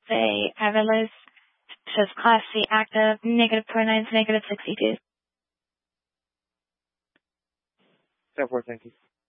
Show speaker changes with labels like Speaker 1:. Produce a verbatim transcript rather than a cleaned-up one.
Speaker 1: say Everlist says Class C active, negative twenty-nine to negative sixty-two.
Speaker 2: ten four, thank you.